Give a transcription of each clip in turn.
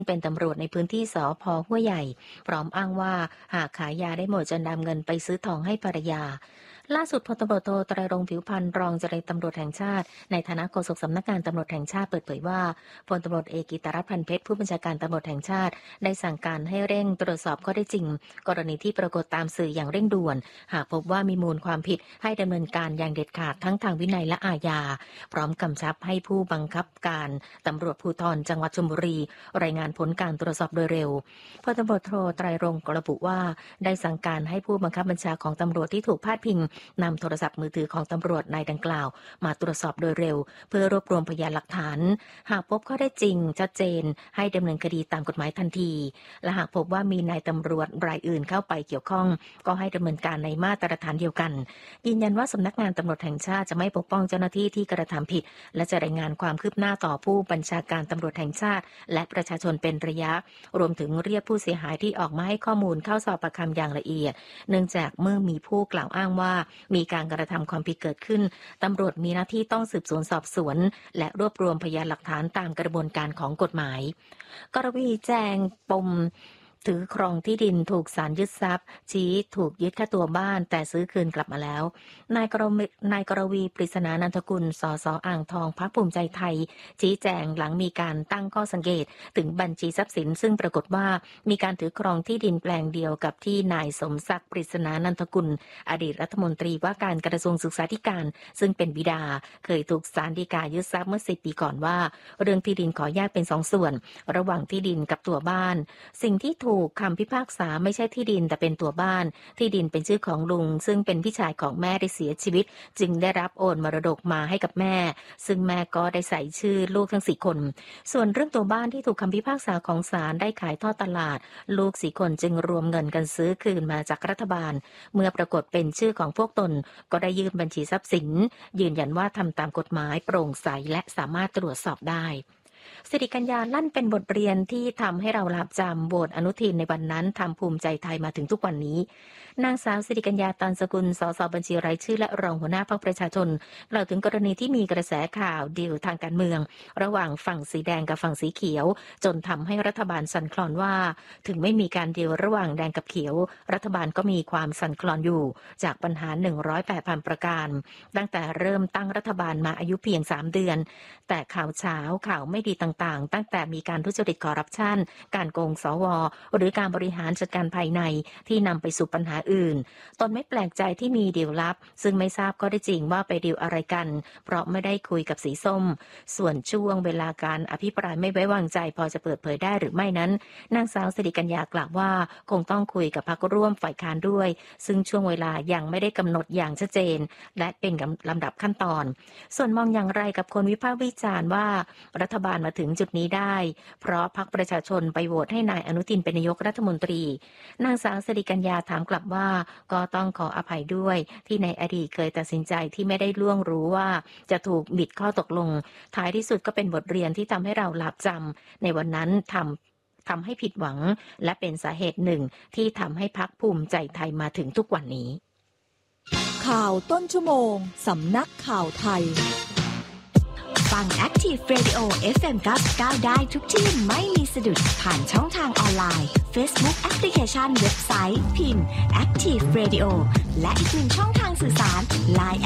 เป็นตำรวจในพื้นที่สภ.ห้วยใหญ่พร้อมอ้างว่าหากขายยาได้หมดจะนำเงินไปซื้อทองให้ภรรยาล่าสุดพลตำรวจโทไตรรงค์ผิวพรรณรองเจรตำรวจแห่งชาติในฐานะโฆษกสำนักงานตำรวจแห่งชาติเปิดเผยว่าพลตำรวจเอกกิตติรัตน์ พันเพชรผู้บัญชาการตำรวจแห่งชาติได้สั่งการให้เร่งตรวจสอบข้อเท็จจริงกรณีที่ปรากฏตามสื่ออย่างเร่งด่วนหากพบว่ามีมูลความผิดให้ดำเนินการอย่างเด็ดขาดทั้งทางวินัยและอาญาพร้อมกำชับให้ผู้บังคับการตำรวจภูธรจังหวัดชลบุรีรายงานผลการตรวจสอบโดยเร็วพลตำรวจโทไตรรงค์ระบุว่าได้สั่งการให้ผู้บังคับบัญชาของตำรวจที่ถูกพาดพิงนำโทรศัพท์มือถือของตำรวจนายดังกล่าวมาตรวจสอบโดยเร็วเพื่อรวบรวมพยานหลักฐานหากพบข้อเท็จจริงชัดเจนให้ดำเนินคดีตามกฎหมายทันทีและหากพบว่ามีนายตำรวจรายอื่นเข้าไปเกี่ยวข้องก็ให้ดำเนินการในมาตรฐานเดียวกันยืนยันว่าสำนักงานตำรวจแห่งชาติจะไม่ปกป้องเจ้าหน้าที่ที่กระทำผิดและจะรายงานความคืบหน้าต่อผู้บัญชาการตำรวจแห่งชาติและประชาชนเป็นระยะรวมถึงเรียกผู้เสียหายที่ออกมาให้ข้อมูลเข้าสอบปากคำอย่างละเอียดเนื่องจากเมื่อมีผู้กล่าวอ้างว่ามีการกระทำความผิดเกิดขึ้นตำรวจมีหน้าที่ต้องสืบสวนสอบสวนและรวบรวมพยานหลักฐานตามกระบวนการของกฎหมายกรณีแจงปมถือครองที่ดินถูกศาลยึดทรัพย์ชี้ถูกยึดค่าตัวบ้านแต่ซื้อคืนกลับมาแล้วนายกรวีปริศนานันทกุลสส.อ่างทองพรรคภูมิใจไทยชี้แจงหลังมีการตั้งข้อสังเกตถึงบัญชีทรัพย์สินซึ่งปรากฏว่ามีการถือครองที่ดินแปลงเดียวกับที่นายสมศักดิ์ปริศนานันทกุลอดีตรัฐมนตรีว่าการกระทรวงศึกษาธิการซึ่งเป็นบิดาเคยถูกศาลฎีกายึดทรัพย์เมื่อ10 ปีก่อนว่าเรื่องที่ดินขอแยกเป็น2 ส่วนระหว่างที่ดินกับตัวบ้านสิ่งที่ถูกคำพิพากษาไม่ใช่ที่ดินแต่เป็นตัวบ้านที่ดินเป็นชื่อของลุงซึ่งเป็นพี่ชายของแม่ได้เสียชีวิตจึงได้รับโอนมรดกมาให้กับแม่ซึ่งแม่ก็ได้ใส่ชื่อลูกทั้ง4 คนส่วนเรื่องตัวบ้านที่ถูกคำพิพากษาของศาลได้ขายทอดตลาดลูก4 คนจึงรวมเงินกันซื้อคืนมาจากรัฐบาลเมื่อปรากฏเป็นชื่อของพวกตนก็ได้ยื่นบัญชีทรัพย์สินยืนยันว่าทำตามกฎหมายโปร่งใสและสามารถตรวจสอบได้สิริกัญญาลั่นเป็นบทเรียนที่ทำให้เราหลาบจำโหวตอนุทินในวันนั้นทำภูมิใจไทยมาถึงทุกวันนี้นางสาวสิริกัญญาตันสกุลสสบัญชีรายชื่อและรองหัวหน้าพรรคประชาชนกล่าวถึงกรณีที่มีกระแสข่าวดีลทางการเมืองระหว่างฝั่งสีแดงกับฝั่งสีเขียวจนทำให้รัฐบาลสั่นคลอนว่าถึงไม่มีการดีลระหว่างแดงกับเขียวรัฐบาลก็มีความสั่นคลอนอยู่จากปัญหา108,000 ประการตั้งแต่เริ่มตั้งรัฐบาลมาอายุเพียง3 เดือนแต่ข่าวเช้าข่าวไม่ดีต่างๆตั้งแต่มีการทุจริตคอร์รัปชันการโกงสวหรือการบริหารจัดการภายในที่นำไปสู่ปัญหาอื่นตนไม่แปลกใจที่มีดีลลับซึ่งไม่ทราบก็ได้จริงว่าไปดีลอะไรกันเพราะไม่ได้คุยกับสีส้มส่วนช่วงเวลาการอภิปรายไม่ไว้วางใจพอจะเปิดเผยได้หรือไม่นั้นนางสาวสิริกัญญากล่าวว่าคงต้องคุยกับพรรคร่วมฝ่ายค้านด้วยซึ่งช่วงเวลายังไม่ได้กำหนดอย่างชัดเจนและเป็นลำดับขั้นตอนส่วนมองอย่างไรกับคนวิพากษ์วิจารณ์ว่ารัฐบาลมาถึงจุดนี้ได้เพราะพรรคประชาชนไปโหวตให้นายอนุทินเป็นนายกรัฐมนตรีนางสาวสิริกัญญาถามกลับว่าก็ต้องขออภัยด้วยที่ในอดีตเคยตัดสินใจที่ไม่ได้ล่วงรู้ว่าจะถูกบิดข้อตกลงท้ายที่สุดก็เป็นบทเรียนที่ทำให้เราหลาบจำในวันนั้นทำให้ผิดหวังและเป็นสาเหตุหนึ่งที่ทำให้พรรคภูมิใจไทยมาถึงทุกวันนี้ข่าวต้นชั่วโมงสำนักข่าวไทยฟัง Active Radio FM 99ได้ทุกที่ไม่มีสะดุดผ่านช่องทางออนไลน์ Facebook Application เว็บไซต์พิมพ์ Active Radio และอีกหนึ่งช่องทางสื่อสาร Line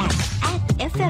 @FM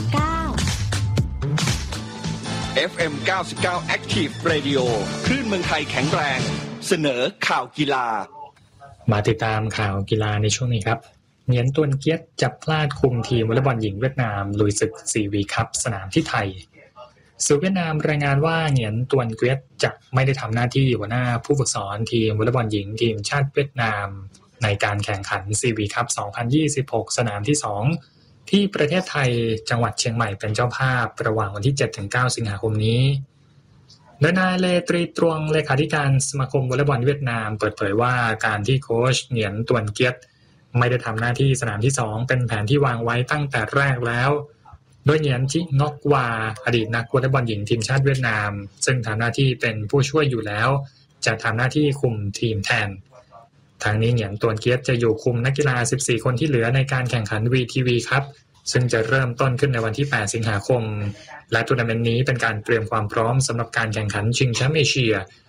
99 FM 99 Active Radio คลื่นเมืองไทยแข็งแรงเสนอข่าวกีฬามาติดตามข่าวกีฬาในช่วงนี้ครับเหงียนตวนเกียรติจับพลาดคุมทีมวอลเลย์บอลหญิงเวียดนามลุยศึก4 วีคัพสนามที่ไทยสื่อเวียดนามรายงานว่าเหงียนตวนเกียรติจะไม่ได้ทำหน้าที่หัวหน้าผู้ฝึกสอนทีมวอลเลย์บอลหญิงทีมชาติเวียดนามในการแข่งขัน4 วีคัพ2026 สนามที่2ที่ประเทศไทยจังหวัดเชียงใหม่เป็นเจ้าภาพระหว่างวันที่ 7-9 สิงหาคมนี้โดยนายเลตรีตรวงเลขาธิการสมาคมวอลเลย์บอลเวียดนามเปิดเผยว่าการที่โค้ชเหงียนตวนเกียรติไม่ได้ทำหน้าที่สนามที่2เป็นแผนที่วางไว้ตั้งแต่แรกแล้วโดยเหงียนจิงอกวาอดีตนักวอลเลย์บอลหญิงทีมชาติเวียดนามซึ่งทำหน้าที่เป็นผู้ช่วยอยู่แล้วจะทำหน้าที่คุมทีมแทนทางนี้เหงียนตวนเกียรติจะอยู่คุมนักกีฬา14 คนที่เหลือในการแข่งขัน VTV ครับซึ่งจะเริ่มต้นขึ้นในวันที่8 สิงหาคมและทัวร์นาเมนต์นี้เป็นการเตรียมความพร้อมสำหรับการแข่งขันชิงแชมป์เอเชีย